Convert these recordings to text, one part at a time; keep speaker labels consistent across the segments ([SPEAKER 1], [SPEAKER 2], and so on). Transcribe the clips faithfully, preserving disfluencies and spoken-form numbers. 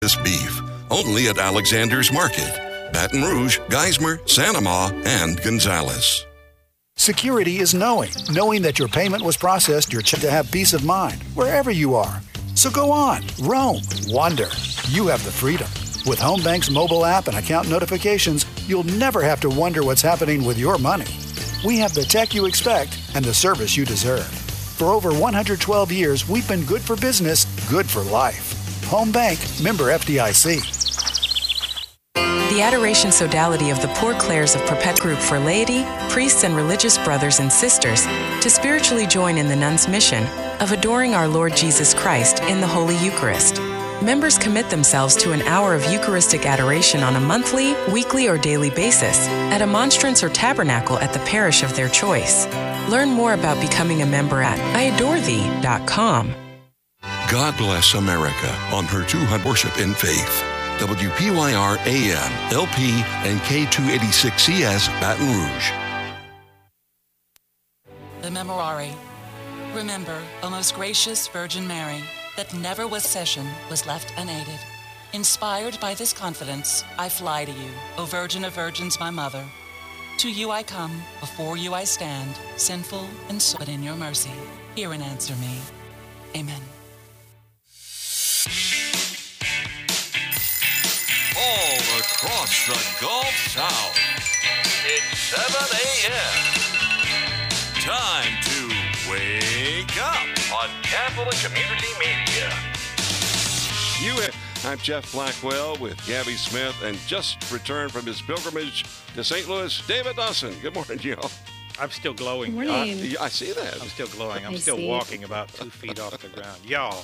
[SPEAKER 1] This beef, only at Alexander's Market, Baton Rouge, Geismar, Santa Ma, and Gonzales.
[SPEAKER 2] Security is knowing. Knowing that your payment was processed, you're to have peace of mind wherever you are. So go on, roam, wander. You have the freedom. With Home Bank's mobile app and account notifications, you'll never have to wonder what's happening with your money. We have the tech you expect and the service you deserve. For over one hundred twelve years, we've been good for business, good for life. Home Bank, member F D I C.
[SPEAKER 3] The Adoration Sodality of the Poor Clares of Perpet Group for laity, priests, and religious brothers and sisters to spiritually join in the nuns' mission of adoring our Lord Jesus Christ in the Holy Eucharist. Members commit themselves to an hour of Eucharistic adoration on a monthly, weekly, or daily basis at a monstrance or tabernacle at the parish of their choice. Learn more about becoming a member at I adore thee dot com.
[SPEAKER 1] God bless America on her two hundred Worship in Faith. W P Y R A M, L P, and K two eighty-six C S Baton Rouge.
[SPEAKER 4] The Memorare. Remember, O most gracious Virgin Mary, that never was session was left unaided. Inspired by this confidence, I fly to you, O Virgin of Virgins, my mother. To you I come, before you I stand, sinful and so, but in your mercy, hear and answer me. Amen.
[SPEAKER 5] All across the Gulf South, it's seven a.m. Time to wake up on Catholic Community Media.
[SPEAKER 6] You, I'm Jeff Blackwell with Gabby Smith, and just returned from his pilgrimage to Saint Louis, David Dawson. Good morning, y'all.
[SPEAKER 7] I'm still glowing.
[SPEAKER 8] Good morning.
[SPEAKER 6] I, I see that.
[SPEAKER 7] I'm still glowing. I'm
[SPEAKER 8] I
[SPEAKER 7] still
[SPEAKER 8] see.
[SPEAKER 7] walking about two feet off the ground. Y'all.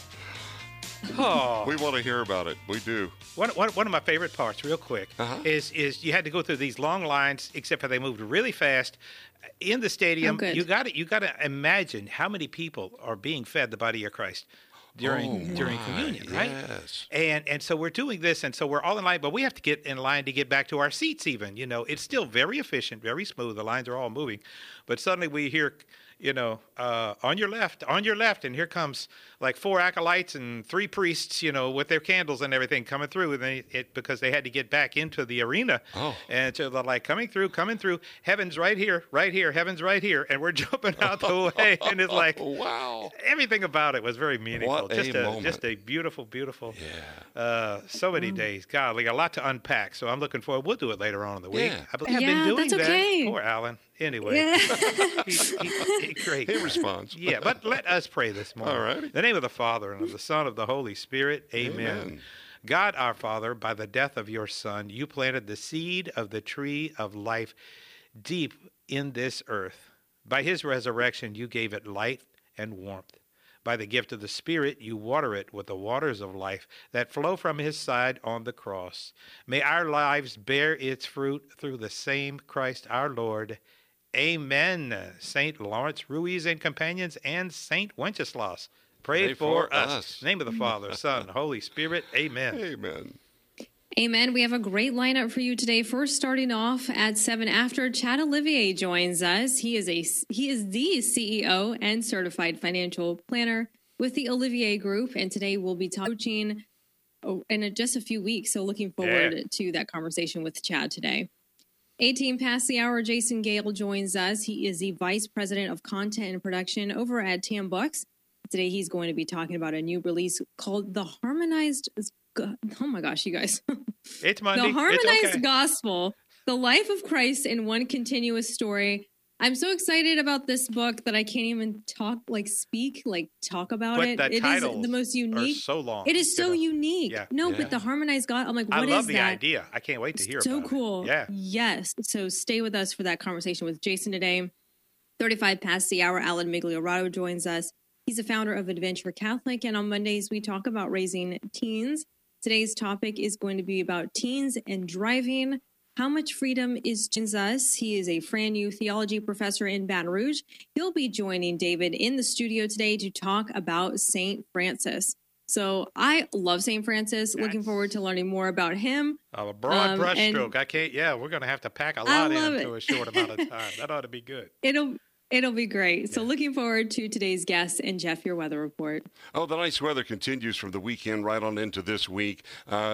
[SPEAKER 7] Oh.
[SPEAKER 6] We want to hear about it. We do.
[SPEAKER 7] One, one, one of my favorite parts, real quick,
[SPEAKER 6] Uh-huh.
[SPEAKER 7] is is you had to go through these long lines, except for they moved really fast. In the stadium,
[SPEAKER 8] Oh, good.
[SPEAKER 7] you got you got to imagine how many people are being fed the body of Christ during
[SPEAKER 6] Oh,
[SPEAKER 7] during
[SPEAKER 6] my,
[SPEAKER 7] communion, right?
[SPEAKER 6] yes.
[SPEAKER 7] And and so we're doing this, and so we're all in line, but we have to get in line to get back to our seats. Even you know, it's still very efficient, very smooth. The lines are all moving, but suddenly we hear, you know, uh, on your left, on your left, and here comes like four acolytes and three priests, you know, with their candles and everything coming through, and they, it because they had to get back into the arena,
[SPEAKER 6] Oh.
[SPEAKER 7] and so they're like coming through, coming through. Heaven's right here, right here, heaven's right here, and we're jumping out the way, and it's like,
[SPEAKER 6] Wow.
[SPEAKER 7] everything about it was very meaningful.
[SPEAKER 6] What a
[SPEAKER 7] just a,
[SPEAKER 6] moment.
[SPEAKER 7] just a beautiful, beautiful.
[SPEAKER 6] Yeah.
[SPEAKER 7] Uh, so many days, golly, a lot to unpack. So I'm looking forward. We'll do it later on in the week.
[SPEAKER 6] Yeah.
[SPEAKER 7] I believe I've
[SPEAKER 8] Yeah,
[SPEAKER 7] been doing
[SPEAKER 8] that's okay.
[SPEAKER 7] that. Poor Alan. Anyway,
[SPEAKER 8] Yeah.
[SPEAKER 7] he, he, he, great.
[SPEAKER 6] He responds.
[SPEAKER 7] Yeah, but let us pray this morning.
[SPEAKER 6] All righty.
[SPEAKER 7] In the name of the Father, and of the Son, of the Holy Spirit. Amen.
[SPEAKER 6] Amen.
[SPEAKER 7] God, our Father, by the death of your Son, you planted the seed of the tree of life deep in this earth. By his resurrection, you gave it light and warmth. By the gift of the Spirit, you water it with the waters of life that flow from his side on the cross. May our lives bear its fruit through the same Christ our Lord. Amen. Saint Lawrence Ruiz and companions, and Saint Wenceslaus, pray,
[SPEAKER 6] Pray
[SPEAKER 7] for,
[SPEAKER 6] for
[SPEAKER 7] us.
[SPEAKER 6] us.
[SPEAKER 7] In the name of the Father, Son, Holy Spirit. Amen.
[SPEAKER 6] Amen.
[SPEAKER 8] Amen. We have a great lineup for you today. First, starting off at seven after, Chad Olivier joins us. He is a he is the C E O and certified financial planner with the Olivier Group, and today we'll be coaching oh, in just a few weeks. So, looking forward
[SPEAKER 7] Yeah.
[SPEAKER 8] to that conversation with Chad today. eighteen past the hour, Jason Gale joins us. He is the vice president of content and production over at Tam Bucks. Today, he's going to be talking about a new release called the Harmonized. Oh my gosh, you guys.
[SPEAKER 7] It's Monday.
[SPEAKER 8] The Harmonized
[SPEAKER 7] It's okay.
[SPEAKER 8] Gospel, the life of Christ in one continuous story. I'm so excited about this book that I can't even talk, like speak, like talk about
[SPEAKER 7] But
[SPEAKER 8] it.
[SPEAKER 7] the
[SPEAKER 8] It is
[SPEAKER 7] titles
[SPEAKER 8] the most
[SPEAKER 7] are
[SPEAKER 8] unique.
[SPEAKER 7] so long.
[SPEAKER 8] It is
[SPEAKER 7] you
[SPEAKER 8] so
[SPEAKER 7] know.
[SPEAKER 8] unique.
[SPEAKER 7] Yeah.
[SPEAKER 8] No,
[SPEAKER 6] Yeah.
[SPEAKER 8] but the Harmonized God, I'm like,
[SPEAKER 7] I
[SPEAKER 8] what is
[SPEAKER 7] love the
[SPEAKER 8] that?
[SPEAKER 7] idea. I can't wait to hear
[SPEAKER 8] So
[SPEAKER 7] about it.
[SPEAKER 8] cool.
[SPEAKER 7] Yeah.
[SPEAKER 8] Yes. So stay with us for that conversation with Jason today. thirty-five past the hour, Alan Migliorato joins us. He's the founder of Adventure Catholic. And on Mondays, we talk about raising teens. Today's topic is going to be about teens and driving. How much freedom is joins us? He is a Fran U theology professor in Baton Rouge. He'll be joining David in the studio today to talk about Saint Francis. So I love Saint Francis. Looking
[SPEAKER 7] Nice.
[SPEAKER 8] forward to learning more about him.
[SPEAKER 7] Oh, a broad
[SPEAKER 8] Um, and-
[SPEAKER 7] brushstroke. I can't. Yeah, we're going to have to pack a
[SPEAKER 8] I
[SPEAKER 7] lot
[SPEAKER 8] love
[SPEAKER 7] into
[SPEAKER 8] it.
[SPEAKER 7] a short amount of time. That ought to be good.
[SPEAKER 8] It'll it'll be great. So looking forward to today's guest and Jeff, your weather report.
[SPEAKER 6] Oh, the nice weather continues from the weekend right on into this week. Uh,